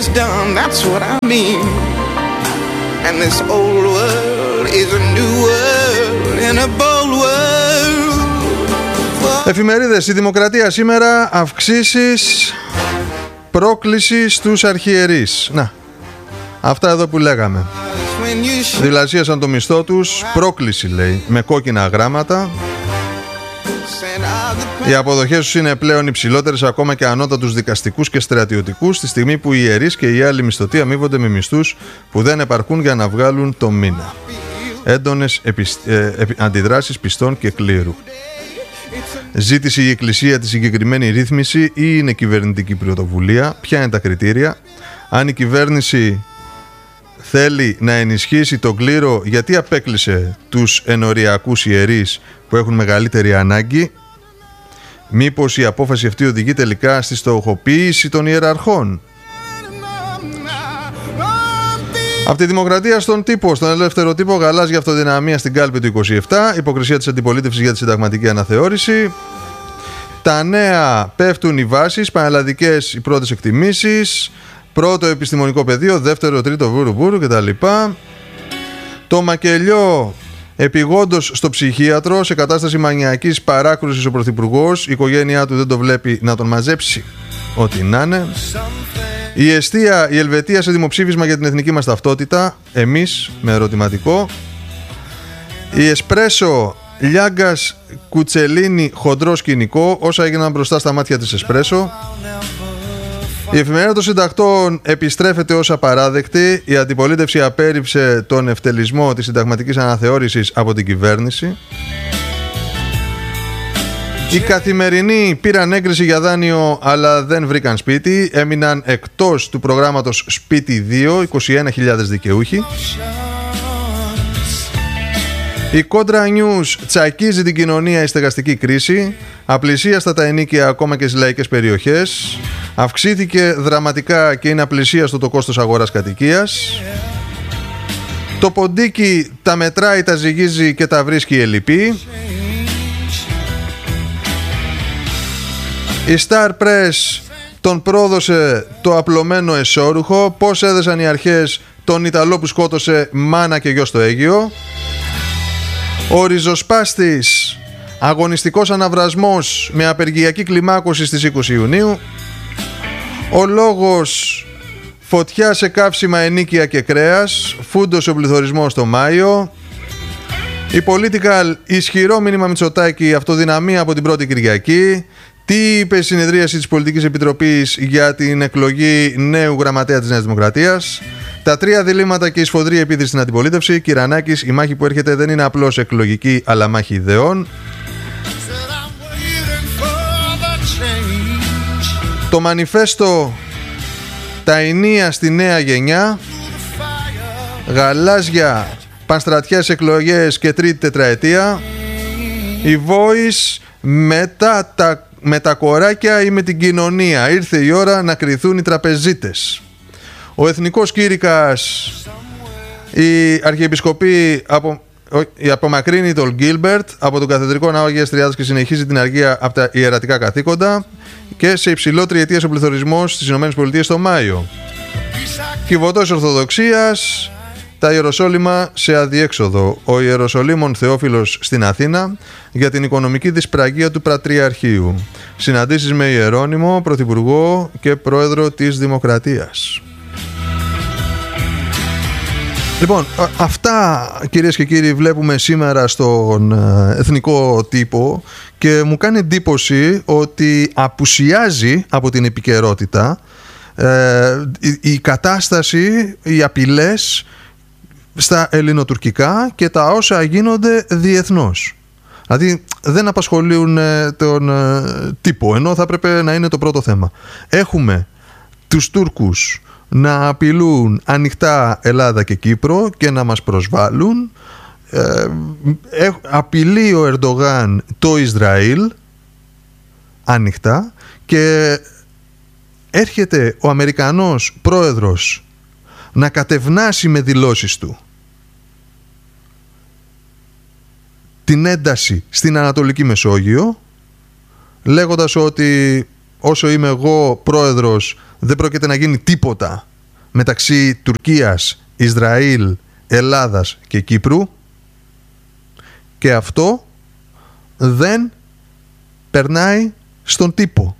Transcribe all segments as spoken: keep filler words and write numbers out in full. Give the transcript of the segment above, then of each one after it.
done, that's what I mean. And this old world is a new world in a bold world. Εφημερίδες. Η Δημοκρατία σήμερα. Αυξήσεις, πρόκληση στους αρχιερείς. Να, αυτά εδώ που λέγαμε. Δηλασίασαν το μισθό τους. Πρόκληση λέει, με κόκκινα γράμματα. Οι αποδοχές τους είναι πλέον υψηλότερες ακόμα και ανώτατους δικαστικούς και στρατιωτικούς, στη στιγμή που οι ιερείς και οι άλλοι μισθωτοί αμείβονται με μισθούς που δεν επαρκούν για να βγάλουν το μήνα. Έντονες επισ... ε, ε, αντιδράσεις πιστών και κλήρου. Ζήτησε η Εκκλησία τη συγκεκριμένη ρύθμιση ή είναι κυβερνητική πρωτοβουλία? Ποια είναι τα κριτήρια? Αν η κυβέρνηση θέλει να ενισχύσει τον κλήρο, γιατί απέκλεισε τους ενοριακούς ιερείς που έχουν μεγαλύτερη ανάγκη? Μήπως η απόφαση αυτή οδηγεί τελικά στη στοχοποίηση των ιεραρχών? Από τη Δημοκρατία στον τύπο, στον ελεύθερο τύπο, γαλάζια αυτοδυναμία στην κάλπη του είκοσι επτά, υποκρισία της αντιπολίτευσης για τη συνταγματική αναθεώρηση. Τα νέα πέφτουν οι βάσεις, πανελλαδικές οι πρώτες εκτιμήσεις, πρώτο επιστημονικό πεδίο, δεύτερο, τρίτο, βούρου βούρου κτλ. Το μακελιό επιγόντως στο ψυχίατρο, σε κατάσταση μανιακής παράκρουσης ο Πρωθυπουργός, η οικογένειά του δεν το βλέπει να τον μαζέψει, ό,τι να είναι. Η εστία, η Ελβετία σε δημοψήφισμα για την εθνική μας ταυτότητα, εμείς με ερωτηματικό. Η Εσπρέσο, Λιάγκας, Κουτσελίνη, χοντρό σκηνικό, όσα έγιναν μπροστά στα μάτια της Εσπρέσο. Η Εφημερίδα των Συντακτών επιστρέφεται ως απαράδεκτη. Η αντιπολίτευση απέρριψε τον ευτελισμό της συνταγματικής αναθεώρησης από την κυβέρνηση. Οι Καθημερινοί πήραν έγκριση για δάνειο αλλά δεν βρήκαν σπίτι. Έμειναν εκτός του προγράμματος Σπίτι δύο, είκοσι ένα χιλιάδες δικαιούχοι. Η Κόντρα News τσακίζει την κοινωνία η στεγαστική κρίση. Απλησίαστα τα ενοίκια ακόμα και στις λαϊκές περιοχές. Αυξήθηκε δραματικά και είναι απλησίαστο το κόστος αγοράς κατοικίας. Το ποντίκι τα μετράει, τα ζυγίζει και τα βρίσκει ελλειπή. Η Star Press τον πρόδωσε το απλωμένο εσώρουχο. Πώς έδεσαν οι αρχές τον Ιταλό που σκότωσε μάνα και γιο στο Αίγυο. Ο ριζοσπάστης αγωνιστικός αναβρασμός με απεργιακή κλιμάκωση στις είκοσι Ιουνίου. Ο λόγος φωτιά σε καύσιμα, ενοίκια και κρέας. Φούντωσε ο πληθωρισμός το Μάιο. Η Political, ισχυρό μήνυμα Μητσοτάκη, αυτοδυναμία από την πρώτη Κυριακή. Τι είπε η συνεδρίαση της Πολιτικής Επιτροπής για την εκλογή νέου γραμματέα της Νέας Δημοκρατίας? Τα τρία διλήμματα και η σφοδρή επίθεση στην αντιπολίτευση. Κυρανάκης, η μάχη που έρχεται δεν είναι απλώς εκλογική αλλά μάχη ιδεών. Το μανιφέστο, τα ενία στη νέα γενιά. Γαλάζια, πανστρατιές εκλογές και τρίτη τετραετία. Η Voice, μετά τα με τα κοράκια ή με την κοινωνία. Ήρθε η ώρα να κρυθούν οι τραπεζίτες. Ο Εθνικός Κήρυκας, η Αρχιεπισκοπή απο, η απομακρύνει τον Γκίλμπερτ από τον Καθεδρικό Ναό Αγίας Τριάδας και συνεχίζει την αργία από τα ιερατικά καθήκοντα. Και σε υψηλό τριετίας ο πληθωρισμός στις ΗΠΑ το Μάιο. Κυβωτός Ορθοδοξίας, τα Ιεροσόλυμα σε αδιέξοδο. Ο Ιεροσολύμων Θεόφιλος στην Αθήνα για την οικονομική δυσπραγία του Πατριαρχείου. Συναντήσεις με Ιερώνυμο, Πρωθυπουργό και Πρόεδρο της Δημοκρατίας. Λοιπόν, αυτά κυρίες και κύριοι βλέπουμε σήμερα στον εθνικό τύπο και μου κάνει εντύπωση ότι απουσιάζει από την επικαιρότητα ε, η, η κατάσταση, οι απειλές στα ελληνοτουρκικά και τα όσα γίνονται διεθνώς. Δηλαδή δεν απασχολούν ε, τον ε, τύπο, ενώ θα έπρεπε να είναι το πρώτο θέμα. Έχουμε τους Τούρκους να απειλούν ανοιχτά Ελλάδα και Κύπρο και να μας προσβάλλουν. Ε, ε, απειλεί ο Ερντογάν το Ισραήλ ανοιχτά και έρχεται ο Αμερικανός πρόεδρος να κατευνάσει με δηλώσεις του την ένταση στην Ανατολική Μεσόγειο, λέγοντας ότι όσο είμαι εγώ πρόεδρος δεν πρόκειται να γίνει τίποτα μεταξύ Τουρκίας, Ισραήλ, Ελλάδας και Κύπρου, και αυτό δεν περνάει στον τύπο.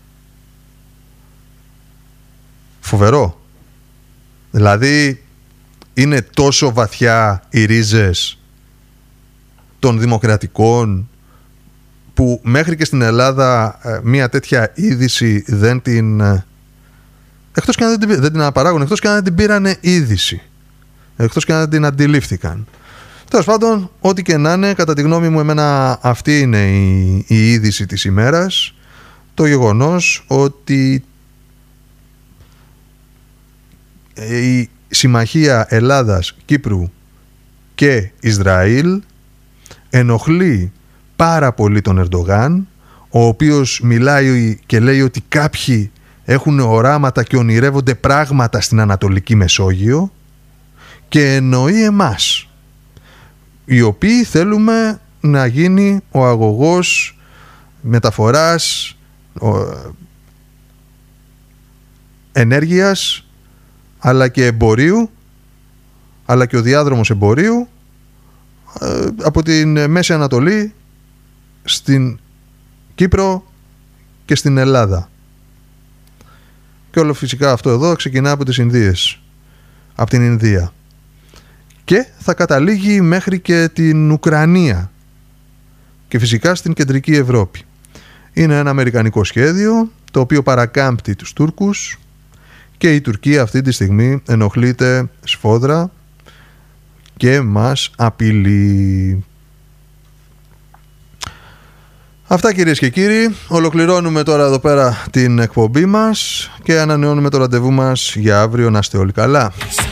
Φοβερό. Δηλαδή είναι τόσο βαθιά οι ρίζες των δημοκρατικών που μέχρι και στην Ελλάδα μια τέτοια είδηση δεν την... Εκτός και αν δεν την, δεν την αναπαράγουν, εκτός και αν δεν την πήρανε είδηση, εκτός και αν δεν την αντιλήφθηκαν. Τέλος πάντων, ό,τι και να είναι, κατά τη γνώμη μου, εμένα αυτή είναι η, η είδηση της ημέρας. Το γεγονός ότι η συμμαχία Ελλάδας, Κύπρου και Ισραήλ ενοχλεί πάρα πολύ τον Ερντογάν, ο οποίος μιλάει και λέει ότι κάποιοι έχουν οράματα και ονειρεύονται πράγματα στην Ανατολική Μεσόγειο, και εννοεί εμάς, οι οποίοι θέλουμε να γίνει ο αγωγός μεταφοράς ο, ενέργειας, αλλά και εμπορίου, αλλά και ο διάδρομος εμπορίου ε, από την Μέση Ανατολή στην Κύπρο και στην Ελλάδα. Και όλο φυσικά αυτό εδώ ξεκινά από τις Ινδίες, από την Ινδία, και θα καταλήγει μέχρι και την Ουκρανία και φυσικά στην κεντρική Ευρώπη. Είναι ένα αμερικανικό σχέδιο το οποίο παρακάμπτει τους Τούρκους, και η Τουρκία αυτή τη στιγμή ενοχλείται σφόδρα και μας απειλεί. Αυτά, κυρίες και κύριοι. Ολοκληρώνουμε τώρα εδώ πέρα την εκπομπή μας και ανανεώνουμε το ραντεβού μας για αύριο. Να είστε όλοι καλά.